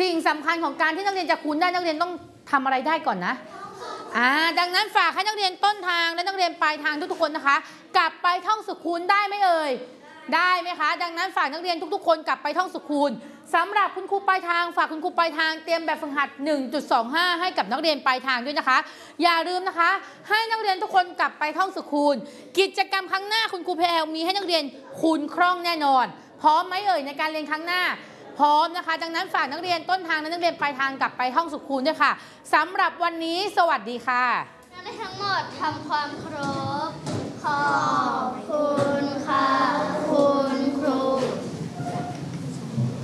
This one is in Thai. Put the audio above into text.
สิ่งสำคัญของการที่นักเรียนจะคูณได้นักเรียนต้องทำอะไรได้ก่อนนะดังนั้นฝากให้นักเรียนต้นทางและนักเรียนปลายทางทุกๆคนนะคะกลับไปท่องสูตรคูณได้ไหมเอ่ยได้ไหมคะดังนั้นฝากนักเรียนทุกๆคนกลับไปท่องสูตรคูณสำหรับคุณครูปลายทางฝากคุณครูปลายทางเตรียมแบบฝึกหัด 1.25 ให้กับนักเรียนปลายทางด้วยนะคะอย่าลืมนะคะให้นักเรียนทุกคนกลับไปท่องสูตรคูณกิจกรรมครั้งหน้าคุณครูแพรมีให้นักเรียนคูณคล่องแน่นอนพร้อมไหมเอ่ยในการเรียนครั้งหน้าพร้อมนะคะดังนั้นฝากนักเรียนต้นทางและนักเรียนปลายทางกลับไปท่องสูตรคูณด้วยค่ะสำหรับวันนี้สวัสดีค่ะนักเรียนทั้งหมดทำความเคารพขอบคุณค่ะ